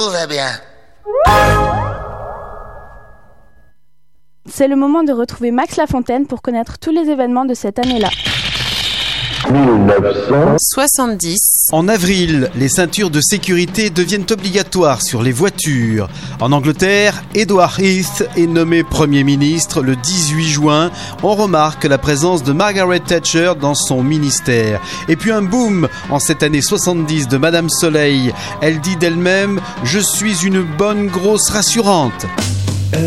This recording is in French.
tout va bien. C'est le moment de retrouver Max Lafontaine pour connaître tous les événements de cette année-là. 1970. En avril, les ceintures de sécurité deviennent obligatoires sur les voitures. En Angleterre, Edward Heath est nommé Premier ministre le 18 juin. On remarque la présence de Margaret Thatcher dans son ministère. Et puis un boom en cette année 70 de Madame Soleil. Elle dit d'elle-même « Je suis une bonne grosse rassurante ».